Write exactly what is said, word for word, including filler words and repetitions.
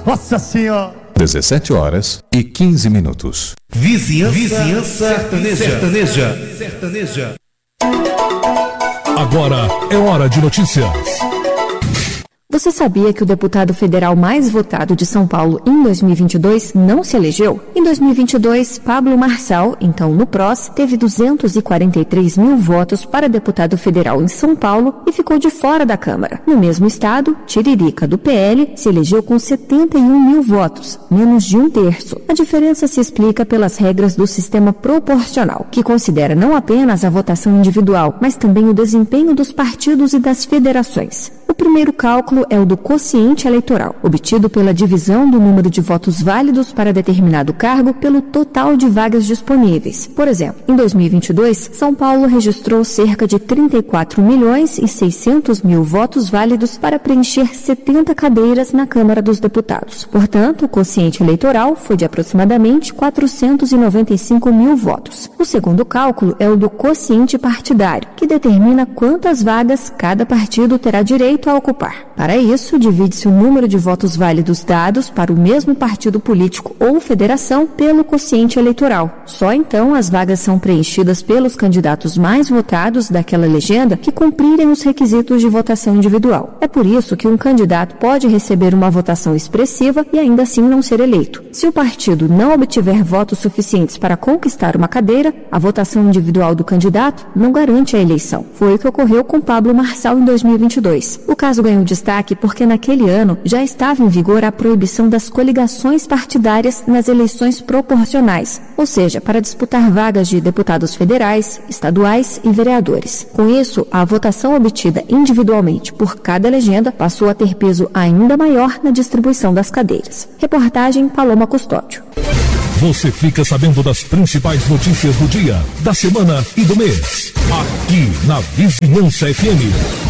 Nossa Senhora! dezessete horas e quinze minutos. Vizinhança, Vizinhança sertaneja. sertaneja. Sertaneja. Agora é hora de notícias. Você sabia que o deputado federal mais votado de São Paulo em dois mil e vinte e dois não se elegeu? Em dois mil e vinte e dois, Pablo Marçal, então no P R O S, teve duzentos e quarenta e três mil votos para deputado federal em São Paulo e ficou de fora da Câmara. No mesmo estado, Tiririca, do P L, se elegeu com setenta e um mil votos, menos de um terço. A diferença se explica pelas regras do sistema proporcional, que considera não apenas a votação individual, mas também o desempenho dos partidos e das federações. O primeiro cálculo é o do quociente eleitoral, obtido pela divisão do número de votos válidos para determinado cargo pelo total de vagas disponíveis. Por exemplo, em dois mil e vinte e dois, São Paulo registrou cerca de trinta e quatro milhões e seiscentos mil votos válidos para preencher setenta cadeiras na Câmara dos Deputados. Portanto, o quociente eleitoral foi de aproximadamente quatrocentos e noventa e cinco mil votos. O segundo cálculo é o do quociente partidário, que determina quantas vagas cada partido terá direito a ocupar. Para isso, divide-se o número de votos válidos dados para o mesmo partido político ou federação pelo quociente eleitoral. Só então as vagas são preenchidas pelos candidatos mais votados daquela legenda que cumprirem os requisitos de votação individual. É por isso que um candidato pode receber uma votação expressiva e ainda assim não ser eleito. Se o partido não obtiver votos suficientes para conquistar uma cadeira, a votação individual do candidato não garante a eleição. Foi o que ocorreu com Pablo Marçal em dois mil e vinte e dois. O caso ganhou destaque porque naquele ano já estava em vigor a proibição das coligações partidárias nas eleições proporcionais, ou seja, para disputar vagas de deputados federais, estaduais e vereadores. Com isso, a votação obtida individualmente por cada legenda passou a ter peso ainda maior na distribuição das cadeiras. Reportagem Paloma Custódio. Você fica sabendo das principais notícias do dia, da semana e do mês. Aqui na Vizinhança F M.